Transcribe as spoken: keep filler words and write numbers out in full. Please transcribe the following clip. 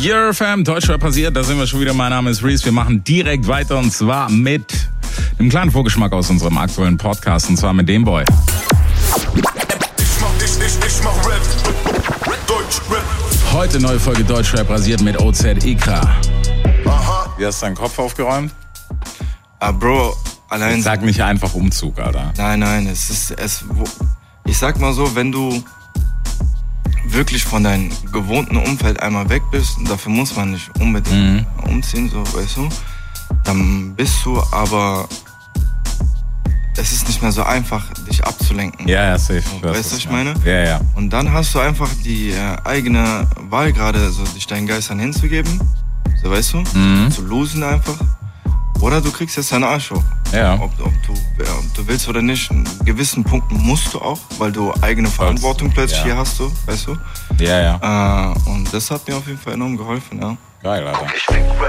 Eurofam, Deutschrap passiert, da sind wir schon wieder. Mein Name ist Reese. Wir machen direkt weiter und zwar mit einem kleinen Vorgeschmack aus unserem aktuellen Podcast und zwar mit dem Boy. Ich mach, ich, ich, ich mach Rap. Deutschrap. Heute neue Folge Deutschrap rasiert mit O Z Ikra. Aha. Wie hast du deinen Kopf aufgeräumt? Ah, Bro, allein... Sag nicht einfach Umzug, Alter. Nein, nein, es ist... Es, ich sag mal so, wenn du wirklich von deinem gewohnten Umfeld einmal weg bist, und dafür muss man nicht unbedingt mhm. umziehen, so, weißt du, dann bist du aber... Es ist nicht mehr so einfach, dich abzulenken. Ja, ja, safe. So, weißt du, was ich meine? Ja, ja. Und dann hast du einfach die äh, eigene Wahl gerade, so dich deinen Geistern hinzugeben, so, weißt du, Mhm. zu losen einfach. Oder du kriegst jetzt deinen Arsch hoch. Ja. Ob, ob, du, ja, ob du willst oder nicht. In gewissen Punkten musst du auch, weil du eigene Verantwortung plötzlich ja. hier hast, du, weißt du. Ja, ja. Äh, und das hat mir auf jeden Fall enorm geholfen, ja. Geil, Alter.